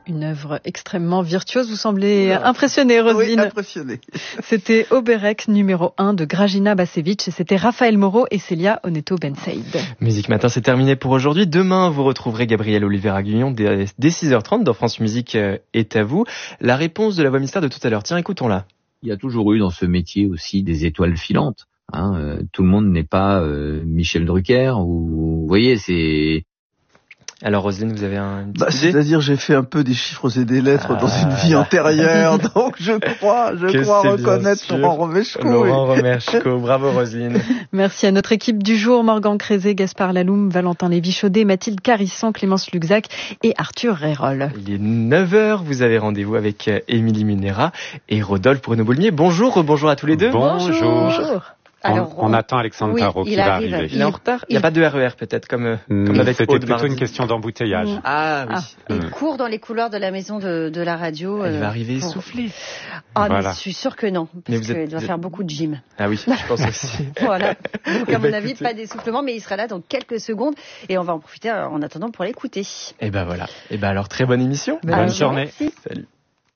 Une œuvre extrêmement virtuose. Vous semblez impressionné, Roselyne. Oui, impressionné. C'était Oberek numéro 1 de Grażyna Bacevich et c'était Raphaël Moreau et Célia Oneto Ben Saïd. Musique Matin, c'est terminé pour aujourd'hui. Demain, vous retrouverez Gabriel Oliver-Aguillon dès 6h30 dans France Musique est à vous. La réponse de la voix mystère de tout à l'heure. Tiens, écoutons-la. Il y a toujours eu dans ce métier aussi des étoiles filantes. Tout le monde n'est pas Michel Drucker ou vous voyez, c'est... Alors Roselyne, vous avez une petite idée ? C'est-à-dire j'ai fait un peu des chiffres et des lettres dans une vie antérieure, donc je crois reconnaître Laurent Romeshko. Laurent Romeshko, bravo Roselyne. Merci à notre équipe du jour, Morgan Crézé, Gaspard Laloum, Valentin Lévy-Chaudet, Mathilde Carisson, Clémence Luxac et Arthur Rérol. Il est 9h, vous avez rendez-vous avec Émilie Munera et Rodolphe Bruno-Boulmier. Bonjour à tous les deux. Bonjour. Alors, on attend Alexandre Tarot qui va arriver. Il est en retard. Il n'y a pas de RER peut-être comme avec c'était Aude plutôt mardi. une question d'embouteillage. Ah oui. Il court dans les couloirs de la maison de la radio. Il va arriver essoufflé. Ah Voilà. mais je suis sûre que non, parce qu'il doit faire beaucoup de gym. Ah oui, je pense aussi. Voilà. Donc à mon avis, écoutez. pas d'essoufflement, mais il sera là dans quelques secondes et on va en profiter en attendant pour l'écouter. Et ben voilà. Et ben alors très bonne émission. Bonne journée. Merci. Salut.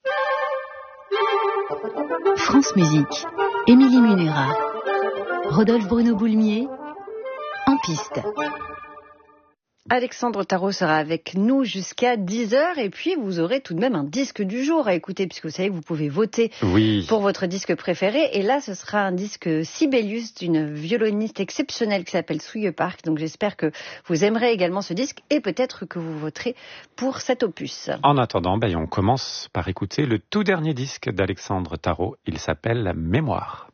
France Musique, Émilie Munera, Rodolphe Bruno-Boulmier, en piste. Alexandre Tarot sera avec nous jusqu'à 10h et puis vous aurez tout de même un disque du jour à écouter puisque vous savez que vous pouvez voter pour votre disque préféré et là ce sera un disque Sibelius d'une violoniste exceptionnelle qui s'appelle Souille Park, donc j'espère que vous aimerez également ce disque et peut-être que vous voterez pour cet opus. En attendant, on commence par écouter le tout dernier disque d'Alexandre Tarot. Il s'appelle Mémoire.